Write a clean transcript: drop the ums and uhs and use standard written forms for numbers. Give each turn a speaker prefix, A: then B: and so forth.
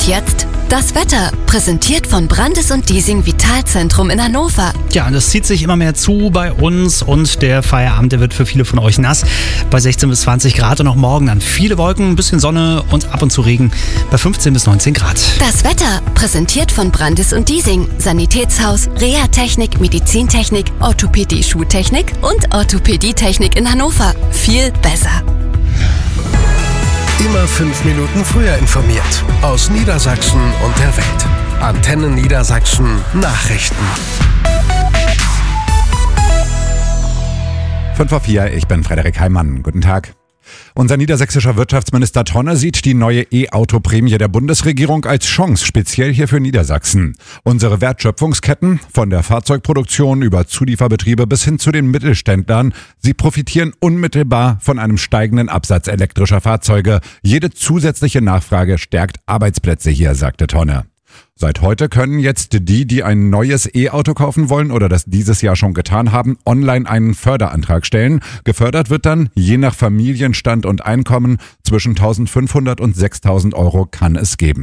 A: Und jetzt das Wetter, präsentiert von Brandes und Diesing Vitalzentrum in Hannover.
B: Ja, das zieht sich immer mehr zu bei uns und der Feierabend, der wird für viele von euch nass. Bei 16 bis 20 Grad und auch morgen dann viele Wolken, ein bisschen Sonne und ab und zu Regen bei 15 bis 19 Grad.
A: Das Wetter, präsentiert von Brandes und Diesing, Sanitätshaus, Reha-Technik, Medizintechnik, Orthopädie, Schuhtechnik und Orthopädietechnik in Hannover. Viel besser.
C: Immer 5 Minuten früher informiert. Aus Niedersachsen und der Welt. Antenne Niedersachsen Nachrichten.
D: 5:04, ich bin Frederik Heimann. Guten Tag. Unser niedersächsischer Wirtschaftsminister Tonne sieht die neue E-Auto-Prämie der Bundesregierung als Chance, speziell hier für Niedersachsen. Unsere Wertschöpfungsketten, von der Fahrzeugproduktion über Zulieferbetriebe bis hin zu den Mittelständlern, sie profitieren unmittelbar von einem steigenden Absatz elektrischer Fahrzeuge. Jede zusätzliche Nachfrage stärkt Arbeitsplätze hier, sagte Tonne. Seit heute können jetzt die ein neues E-Auto kaufen wollen oder das dieses Jahr schon getan haben, online einen Förderantrag stellen. Gefördert wird dann, je nach Familienstand und Einkommen, zwischen 1.500 und 6.000 Euro kann es geben.